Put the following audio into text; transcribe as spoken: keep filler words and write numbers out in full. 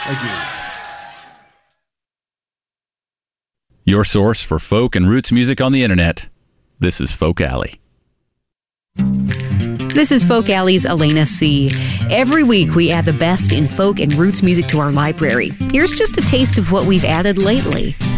Adieu. Your source for folk and roots music on the internet. This is Folk Alley. This is Folk Alley's Elena C. Every week we add the best in folk and roots music to our library. Here's just a taste of what we've added lately.